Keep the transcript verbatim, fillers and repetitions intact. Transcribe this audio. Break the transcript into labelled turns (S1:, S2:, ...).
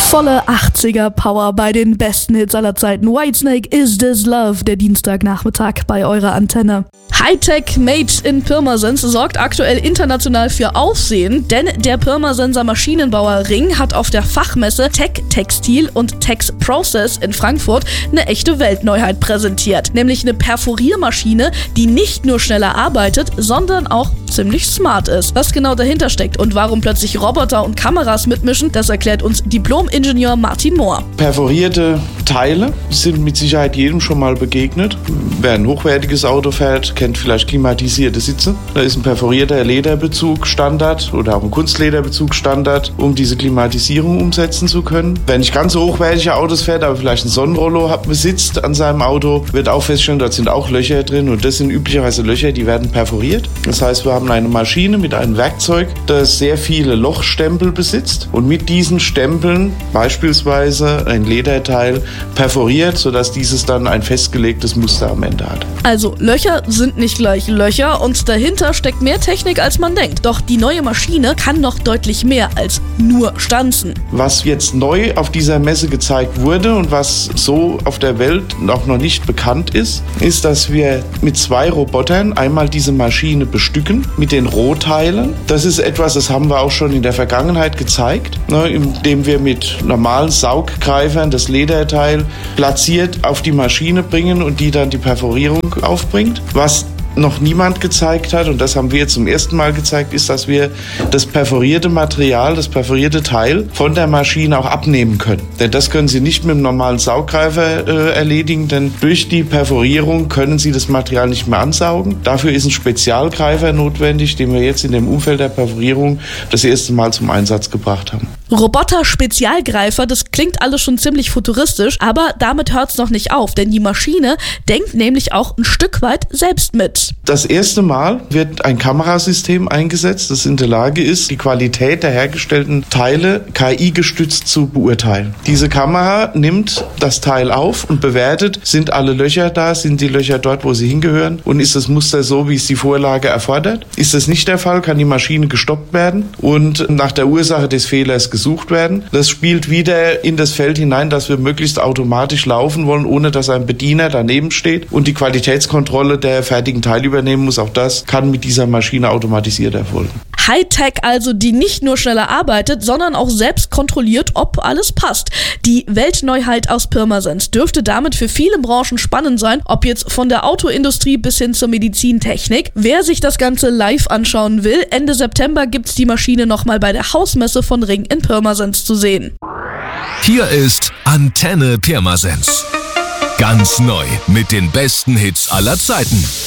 S1: Volle achtziger-Power bei den besten Hits aller Zeiten. Whitesnake, Is This Love, der Dienstagnachmittag bei eurer Antenne. Hightech Made in Pirmasens sorgt aktuell international für Aufsehen, denn der Pirmasenser Maschinenbauer Ring hat auf der Fachmesse Tech Textil und Tex Process in Frankfurt eine echte Weltneuheit präsentiert, nämlich eine Perforiermaschine, die nicht nur schneller arbeitet, sondern auch ziemlich smart ist. Was genau dahinter steckt und warum plötzlich Roboter und Kameras mitmischen, das erklärt uns Diplom-Ingenieur Martin Mohr.
S2: Perforierte Teile sind mit Sicherheit jedem schon mal begegnet. Wer ein hochwertiges Auto fährt, kennt vielleicht klimatisierte Sitze. Da ist ein perforierter Lederbezug Standard oder auch ein Kunstlederbezug Standard, um diese Klimatisierung umsetzen zu können. Wer nicht ganz so hochwertige Autos fährt, aber vielleicht ein Sonnenrollo hat, besitzt an seinem Auto, wird auch feststellen, dort sind auch Löcher drin und das sind üblicherweise Löcher, die werden perforiert. Das heißt, wir haben eine Maschine mit einem Werkzeug, das sehr viele Lochstempel besitzt und mit diesen Stempeln beispielsweise ein Lederteil perforiert, sodass dieses dann ein festgelegtes Muster am Ende hat.
S1: Also Löcher sind nicht gleich Löcher und dahinter steckt mehr Technik, als man denkt. Doch die neue Maschine kann noch deutlich mehr als nur stanzen.
S2: Was jetzt neu auf dieser Messe gezeigt wurde und was so auf der Welt auch noch nicht bekannt ist, ist, dass wir mit zwei Robotern einmal diese Maschine bestücken mit den Rohteilen. Das ist etwas, das haben wir auch schon in der Vergangenheit gezeigt, ne, indem wir mit normalen Sauggreifern das Lederteil platziert auf die Maschine bringen und die dann die Perforierung aufbringt. Was noch niemand gezeigt hat, und das haben wir jetzt zum ersten Mal gezeigt, ist, dass wir das perforierte Material, das perforierte Teil von der Maschine auch abnehmen können. Denn das können Sie nicht mit einem normalen Sauggreifer äh, erledigen, denn durch die Perforierung können Sie das Material nicht mehr ansaugen. Dafür ist ein Spezialgreifer notwendig, den wir jetzt in dem Umfeld der Perforierung das erste Mal zum Einsatz gebracht haben.
S1: Roboter-Spezialgreifer, das klingt alles schon ziemlich futuristisch, aber damit hört's noch nicht auf, denn die Maschine denkt nämlich auch ein Stück weit selbst mit.
S2: Das erste Mal wird ein Kamerasystem eingesetzt, das in der Lage ist, die Qualität der hergestellten Teile K I-gestützt zu beurteilen. Diese Kamera nimmt das Teil auf und bewertet, sind alle Löcher da, sind die Löcher dort, wo sie hingehören und ist das Muster so, wie es die Vorlage erfordert. Ist das nicht der Fall, kann die Maschine gestoppt werden und nach der Ursache des Fehlers gesucht werden. Das spielt wieder in das Feld hinein, dass wir möglichst automatisch laufen wollen, ohne dass ein Bediener daneben steht und die Qualitätskontrolle der fertigen Teile übernehmen muss. Auch das kann mit dieser Maschine automatisiert erfolgen.
S1: Hightech also, die nicht nur schneller arbeitet, sondern auch selbst kontrolliert, ob alles passt. Die Weltneuheit aus Pirmasens dürfte damit für viele Branchen spannend sein, ob jetzt von der Autoindustrie bis hin zur Medizintechnik. Wer sich das Ganze live anschauen will, Ende September gibt's die Maschine nochmal bei der Hausmesse von Ring in Pirmasens zu sehen.
S3: Hier ist Antenne Pirmasens. Ganz neu mit den besten Hits aller Zeiten.